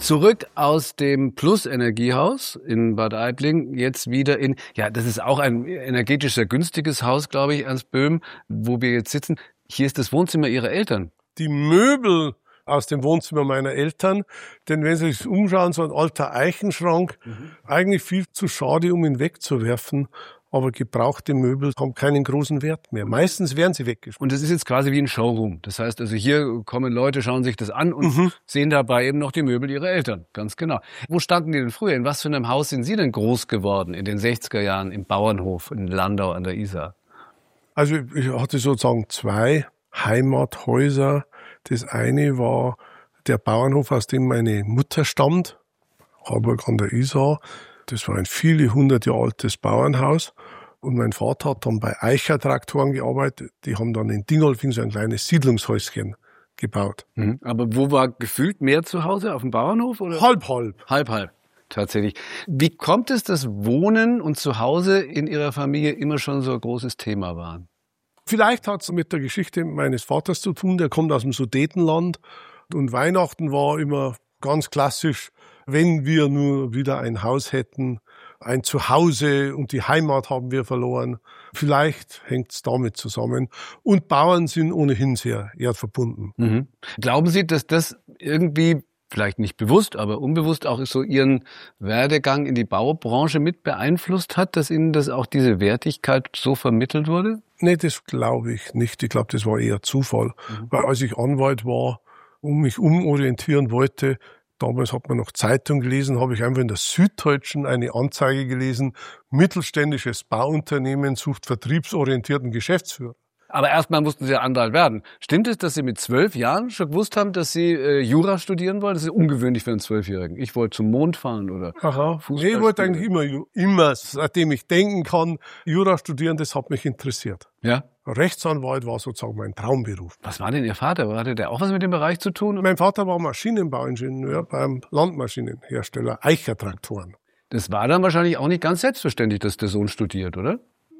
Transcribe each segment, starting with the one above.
Zurück aus dem Plus-Energiehaus in Bad Aibling, jetzt wieder in, ja, das ist auch ein energetisch sehr günstiges Haus, glaube ich, Ernst Böhm, wo wir jetzt sitzen. Hier ist das Wohnzimmer Ihrer Eltern. Die Möbel aus dem Wohnzimmer meiner Eltern, denn wenn Sie sich umschauen, so ein alter Eichenschrank, eigentlich viel zu schade, um ihn wegzuwerfen. Aber gebrauchte Möbel haben keinen großen Wert mehr. Meistens werden sie weggeschmissen. Und das ist jetzt quasi wie ein Showroom. Das heißt also, hier kommen Leute, schauen sich das an und sehen dabei eben noch die Möbel ihrer Eltern. Ganz genau. Wo standen die denn früher? In was für einem Haus sind Sie denn groß geworden in den 60er Jahren im Bauernhof in Landau an der Isar? Also ich hatte sozusagen zwei Heimathäuser. Das eine war der Bauernhof, aus dem meine Mutter stammt, Harburg an der Isar. Das war ein viele hundert Jahre altes Bauernhaus. Und mein Vater hat dann bei Eicher-Traktoren gearbeitet. Die haben dann in Dingolfing so ein kleines Siedlungshäuschen gebaut. Aber wo war gefühlt mehr zu Hause? Auf dem Bauernhof? Oder? Halb, halb. Halb, halb. Tatsächlich. Wie kommt es, dass Wohnen und Zuhause in Ihrer Familie immer schon so ein großes Thema waren? Vielleicht hat es mit der Geschichte meines Vaters zu tun. Der kommt aus dem Sudetenland. Und Weihnachten war immer ganz klassisch, wenn wir nur wieder ein Haus hätten, ein Zuhause, und die Heimat haben wir verloren. Vielleicht hängt es damit zusammen. Und Bauern sind ohnehin sehr erdverbunden. Glauben Sie, dass das irgendwie, vielleicht nicht bewusst, aber unbewusst auch so Ihren Werdegang in die Baubranche mit beeinflusst hat, dass Ihnen das auch diese Wertigkeit so vermittelt wurde? Nee, das glaube ich nicht. Ich glaube, das war eher Zufall. Weil als ich Anwalt war und mich umorientieren wollte, damals hat man noch Zeitung gelesen, habe ich einfach in der Süddeutschen eine Anzeige gelesen, mittelständisches Bauunternehmen sucht vertriebsorientierten Geschäftsführer. Aber erstmal mussten Sie ja Anwalt werden. Stimmt es, dass Sie mit 12 Jahren schon gewusst haben, dass Sie Jura studieren wollen? Das ist ungewöhnlich für einen 12-Jährigen. Ich wollte zum Mond fahren oder Fußball. Nee, ich wollte eigentlich immer, seitdem ich denken kann, Jura studieren, das hat mich interessiert. Ja? Rechtsanwalt war sozusagen mein Traumberuf. Was war denn Ihr Vater? Hatte der auch was mit dem Bereich zu tun? Mein Vater war Maschinenbauingenieur beim Landmaschinenhersteller Eicher-Traktoren. Das war dann wahrscheinlich auch nicht ganz selbstverständlich, dass der Sohn studiert, oder?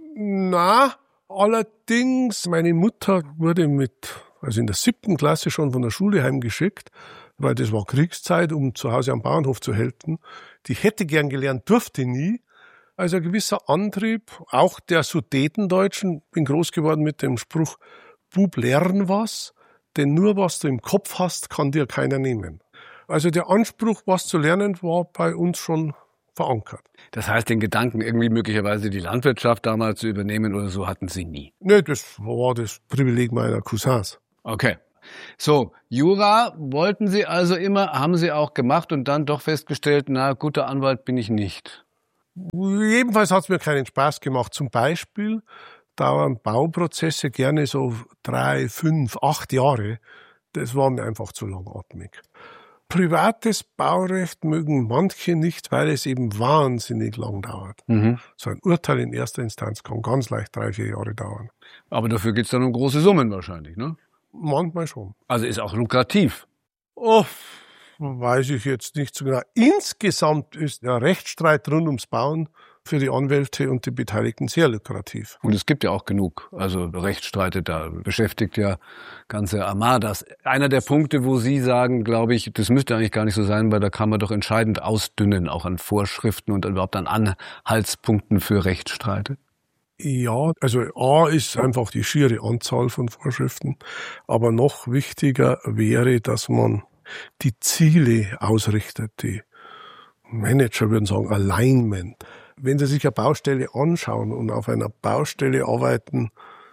Na, allerdings, meine Mutter wurde also in der 7. Klasse schon von der Schule heimgeschickt, weil das war Kriegszeit, um zu Hause am Bauernhof zu helfen. Die hätte gern gelernt, durfte nie. Also ein gewisser Antrieb, auch der Sudetendeutschen, bin groß geworden mit dem Spruch, Bub, lern was, denn nur was du im Kopf hast, kann dir keiner nehmen. Also der Anspruch, was zu lernen, war bei uns schon verankert. Das heißt, den Gedanken, irgendwie möglicherweise die Landwirtschaft damals zu übernehmen oder so, hatten Sie nie? Nee, das war das Privileg meiner Cousins. Okay. So, Jura wollten Sie also immer, haben Sie auch gemacht und dann doch festgestellt, na, guter Anwalt bin ich nicht. Jedenfalls hat es mir keinen Spaß gemacht. Zum Beispiel dauern Bauprozesse gerne so 3, 5, 8 Jahre. Das war mir einfach zu langatmig. Privates Baurecht mögen manche nicht, weil es eben wahnsinnig lang dauert. So ein Urteil in erster Instanz kann ganz leicht 3, 4 Jahre dauern. Aber dafür geht's dann um große Summen wahrscheinlich, ne? Manchmal schon. Also ist auch lukrativ. Oh, weiß ich jetzt nicht so genau. Insgesamt ist der Rechtsstreit rund ums Bauen für die Anwälte und die Beteiligten sehr lukrativ. Und es gibt ja auch genug, also Rechtsstreite, da beschäftigt ja ganze Armadas. Einer der Punkte, wo Sie sagen, glaube ich, das müsste eigentlich gar nicht so sein, weil da kann man doch entscheidend ausdünnen, auch an Vorschriften und überhaupt an Anhaltspunkten für Rechtsstreite. Ja, also A ist einfach die schiere Anzahl von Vorschriften, aber noch wichtiger wäre, dass man die Ziele ausrichtet, die Manager würden sagen Alignment. Wenn Sie sich eine Baustelle anschauen und auf einer Baustelle arbeiten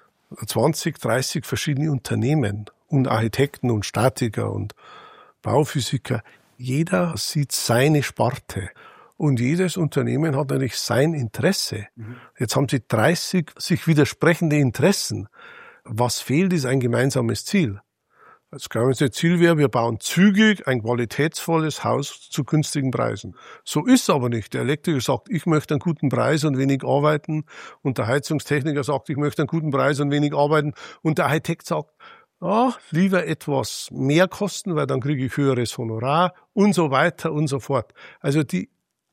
20, 30 verschiedene Unternehmen und Architekten und Statiker und Bauphysiker, jeder sieht seine Sparte. Und jedes Unternehmen hat natürlich sein Interesse. Jetzt haben Sie 30 sich widersprechende Interessen. Was fehlt, ist ein gemeinsames Ziel. Das gemeinsame Ziel wäre, wir bauen zügig ein qualitätsvolles Haus zu günstigen Preisen. So ist es aber nicht. Der Elektriker sagt, ich möchte einen guten Preis und wenig arbeiten. Und der Heizungstechniker sagt, ich möchte einen guten Preis und wenig arbeiten. Und der Architekt sagt, lieber etwas mehr kosten, weil dann kriege ich höheres Honorar und so weiter und so fort. Also die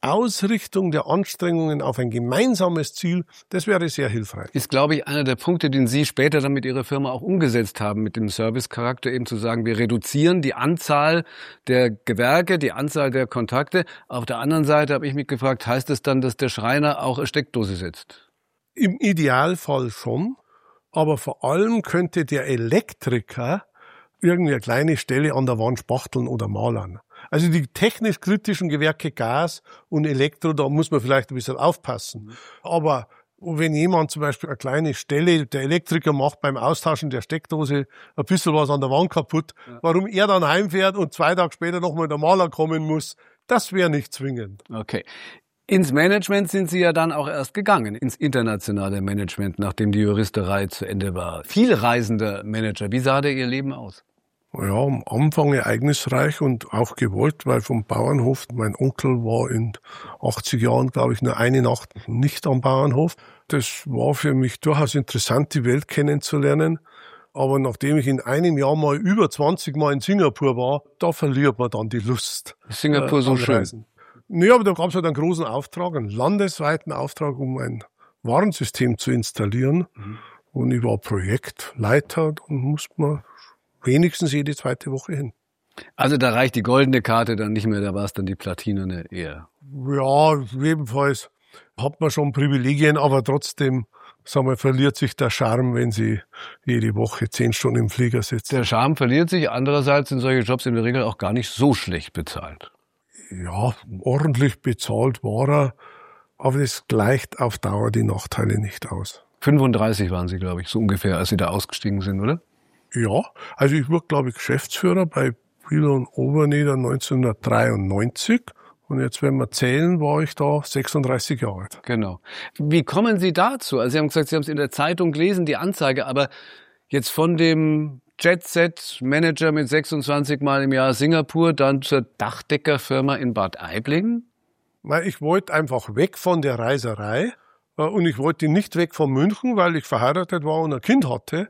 Ausrichtung der Anstrengungen auf ein gemeinsames Ziel, das wäre sehr hilfreich. Ist, glaube ich, einer der Punkte, den Sie später dann mit Ihrer Firma auch umgesetzt haben, mit dem Servicecharakter, eben zu sagen, wir reduzieren die Anzahl der Gewerke, die Anzahl der Kontakte. Auf der anderen Seite habe ich mich gefragt, heißt es dann, dass der Schreiner auch eine Steckdose setzt? Im Idealfall schon, aber vor allem könnte der Elektriker irgendeine kleine Stelle an der Wand spachteln oder malern. Also die technisch kritischen Gewerke Gas und Elektro, da muss man vielleicht ein bisschen aufpassen. Aber wenn jemand zum Beispiel eine kleine Stelle, der Elektriker macht beim Austauschen der Steckdose ein bisschen was an der Wand kaputt, warum er dann heimfährt und 2 Tage später nochmal der Maler kommen muss, das wäre nicht zwingend. Okay. Ins Management sind Sie ja dann auch erst gegangen, ins internationale Management, nachdem die Juristerei zu Ende war. Viel reisender Manager. Wie sah da Ihr Leben aus? Ja, am Anfang ereignisreich und auch gewollt, weil vom Bauernhof, mein Onkel war in 80 Jahren, glaube ich, nur eine Nacht nicht am Bauernhof. Das war für mich durchaus interessant, die Welt kennenzulernen. Aber nachdem ich in einem Jahr mal über 20 Mal in Singapur war, da verliert man dann die Lust. Ist Singapur so schön? Nee, aber da gab es halt einen großen Auftrag, einen landesweiten Auftrag, um ein Warensystem zu installieren. Und ich war Projektleiter und musste man wenigstens jede 2. Woche hin. Also da reicht die goldene Karte dann nicht mehr, da war es dann die platinerne eher. Ja, jedenfalls hat man schon Privilegien, aber trotzdem, sagen wir, verliert sich der Charme, wenn Sie jede Woche 10 Stunden im Flieger sitzen. Der Charme verliert sich, andererseits sind solche Jobs in der Regel auch gar nicht so schlecht bezahlt. Ja, ordentlich bezahlt war er, aber das gleicht auf Dauer die Nachteile nicht aus. 35 waren Sie, glaube ich, so ungefähr, als Sie da ausgestiegen sind, oder? Ja, also ich wurde, glaube ich, Geschäftsführer bei Brilon Obernieder 1993 und jetzt, wenn wir zählen, war ich da 36 Jahre alt. Genau. Wie kommen Sie dazu? Also Sie haben gesagt, Sie haben es in der Zeitung gelesen, die Anzeige, aber jetzt von dem Jet-Set-Manager mit 26 Mal im Jahr Singapur, dann zur Dachdeckerfirma in Bad Aibling? Weil ich wollte einfach weg von der Reiserei und ich wollte nicht weg von München, weil ich verheiratet war und ein Kind hatte.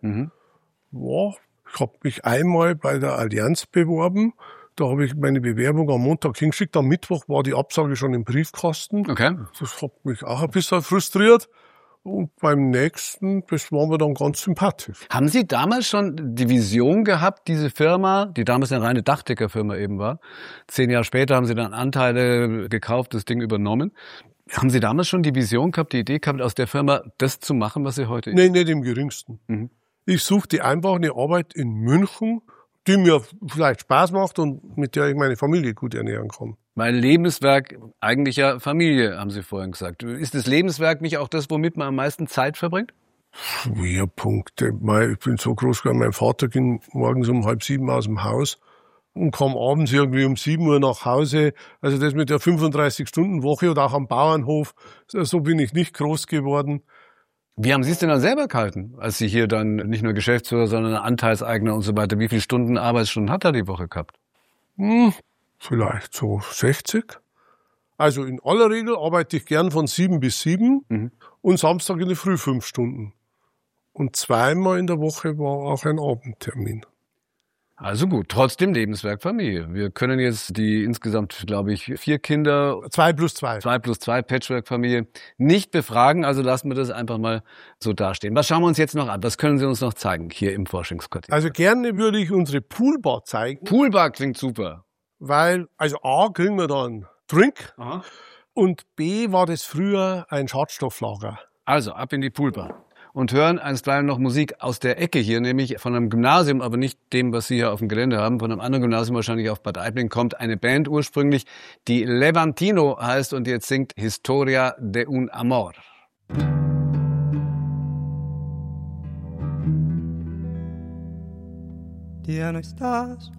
Ja, ich habe mich einmal bei der Allianz beworben. Da habe ich meine Bewerbung am Montag hingeschickt. Am Mittwoch war die Absage schon im Briefkasten. Okay. Das hat mich auch ein bisschen frustriert. Und beim nächsten, das war mir dann ganz sympathisch. Haben Sie damals schon die Vision gehabt, diese Firma, die damals eine reine Dachdeckerfirma eben war, 10 Jahre später haben Sie dann Anteile gekauft, das Ding übernommen. Haben Sie damals schon die Vision gehabt, die Idee gehabt, aus der Firma das zu machen, was Sie heute ist? Nee, nicht im geringsten. Ich suchte einfach eine Arbeit in München, die mir vielleicht Spaß macht und mit der ich meine Familie gut ernähren kann. Mein Lebenswerk, eigentlich ja Familie, haben Sie vorhin gesagt. Ist das Lebenswerk nicht auch das, womit man am meisten Zeit verbringt? Schwerpunkte. Ich bin so groß geworden, mein Vater ging morgens um 6:30 aus dem Haus und kam abends irgendwie um 7 Uhr nach Hause. Also das mit der 35-Stunden-Woche oder auch am Bauernhof, so bin ich nicht groß geworden. Wie haben Sie es denn dann selber gehalten, als Sie hier dann nicht nur Geschäftsführer, sondern Anteilseigner und so weiter? Wie viele Stunden Arbeitsstunden hat er die Woche gehabt? Vielleicht so 60. Also in aller Regel arbeite ich gern von 7 bis 7 und Samstag in der Früh 5 Stunden. Und 2-mal in der Woche war auch ein Abendtermin. Also gut, trotzdem Lebenswerk Familie. Wir können jetzt die insgesamt, glaube ich, 4 Kinder, 2+2. 2+2 Patchwork-Familie, nicht befragen. Also lassen wir das einfach mal so dastehen. Was schauen wir uns jetzt noch an? Was können Sie uns noch zeigen hier im Forschungsquartier? Also gerne würde ich unsere Poolbar zeigen. Poolbar klingt super. Weil, also A, kriegen wir dann Drink. Aha. Und B, war das früher ein Schadstofflager. Also ab in die Poolbar. Und hören einstweilen noch Musik aus der Ecke hier, nämlich von einem Gymnasium, aber nicht dem, was Sie hier auf dem Gelände haben, von einem anderen Gymnasium wahrscheinlich auf Bad Aibling, kommt eine Band ursprünglich, die Levantino heißt und jetzt singt Historia de un Amor. Ya no estás